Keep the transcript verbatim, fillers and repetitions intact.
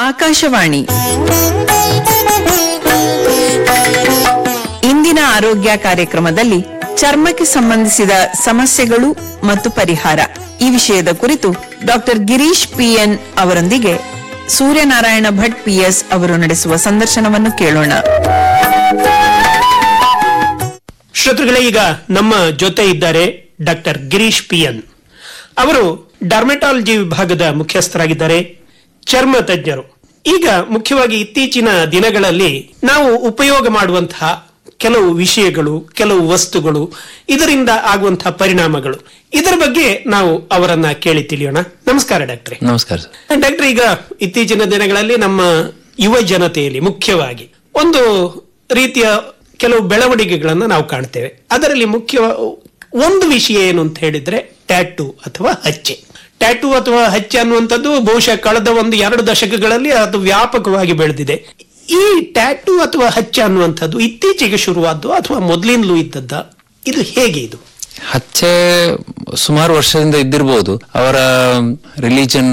ಆಕಾಶವಾಣಿ ಇಂದಿನ ಆರೋಗ್ಯ ಕಾರ್ಯಕ್ರಮದಲ್ಲಿ ಚರ್ಮಕ್ಕೆ ಸಂಬಂಧಿಸಿದ ಸಮಸ್ಯೆಗಳು ಮತ್ತು ಪರಿಹಾರ ಈ ವಿಷಯದ ಕುರಿತು ಡಾಕ್ಟರ್ ಗಿರೀಶ್ ಪಿಎನ್ ಅವರೊಂದಿಗೆ ಸೂರ್ಯನಾರಾಯಣ ಭಟ್ ಪಿಎಸ್ ಅವರು ನಡೆಸುವ ಸಂದರ್ಶನವನ್ನು ಕೇಳೋಣ. ಶ್ರೋತೃಗಳೇ, ಈಗ ನಮ್ಮ ಜೊತೆ ಇದ್ದಾರೆ ಡಾಕ್ಟರ್ ಗಿರೀಶ್ ಪಿಎನ್ ಅವರು. ಡರ್ಮೆಟಾಲಜಿ ವಿಭಾಗದ ಮುಖ್ಯಸ್ಥರಾಗಿದ್ದಾರೆ, ಚರ್ಮ ತಜ್ಞರು. ಈಗ ಮುಖ್ಯವಾಗಿ ಇತ್ತೀಚಿನ ದಿನಗಳಲ್ಲಿ ನಾವು ಉಪಯೋಗ ಮಾಡುವಂತಹ ಕೆಲವು ವಿಷಯಗಳು, ಕೆಲವು ವಸ್ತುಗಳು, ಇದರಿಂದ ಆಗುವಂತಹ ಪರಿಣಾಮಗಳು, ಇದರ ಬಗ್ಗೆ ನಾವು ಅವರನ್ನ ಕೇಳಿ ತಿಳಿಯೋಣ. ನಮಸ್ಕಾರ ಡಾಕ್ಟ್ರೆ. ನಮಸ್ಕಾರ ಸರ್. ಡಾಕ್ಟ್ರೆ, ಈಗ ಇತ್ತೀಚಿನ ದಿನಗಳಲ್ಲಿ ನಮ್ಮ ಯುವ ಜನತೆಯಲ್ಲಿ ಮುಖ್ಯವಾಗಿ ಒಂದು ರೀತಿಯ ಕೆಲವು ಬೆಳವಣಿಗೆಗಳನ್ನು ನಾವು ಕಾಣ್ತೇವೆ. ಅದರಲ್ಲಿ ಮುಖ್ಯ ಒಂದು ವಿಷಯ ಏನು ಅಂತ ಹೇಳಿದ್ರೆ ಟ್ಯಾಟೂ ಅಥವಾ ಹಚ್ಚೆ. ಟ್ಯಾಟೂ ಅಥವಾ ಹಚ್ಚೆ ಅನ್ನುವಂಥದ್ದು ಬಹುಶಃ ಕಳೆದ ಒಂದು ಎರಡು ದಶಕಗಳಲ್ಲಿ ಅದು ವ್ಯಾಪಕವಾಗಿ ಬೆಳೆದಿದೆ. ಈ ಟ್ಯಾಟೂ ಅಥವಾ ಹಚ್ಚೆ ಅನ್ನುವಂಥದ್ದು ಇತ್ತೀಚೆಗೆ ಶುರುವಾದ್ದು ಅಥವಾ ಮೊದಲಿಂದಲೂ ಇದ್ದದ್ದ? ಇದು ಹೇಗೆ? ಇದು ಹಚ್ಚೆ ಸುಮಾರು ವರ್ಷದಿಂದ ಇದ್ದಿರಬಹುದು. ಅವರ ರಿಲಿಜನ್